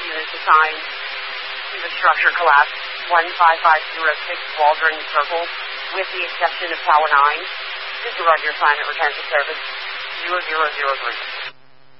units assigned to the structure collapse 15506 Waldron Circle, with the exception of Tower 9. Disregard your assignment, return to service 0003.